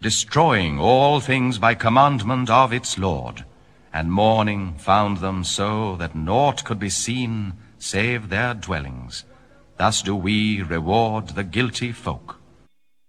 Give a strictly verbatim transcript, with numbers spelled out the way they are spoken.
destroying all things by commandment of its Lord. And morning found them so that naught could be seen save their dwellings. Thus do we reward the guilty folk.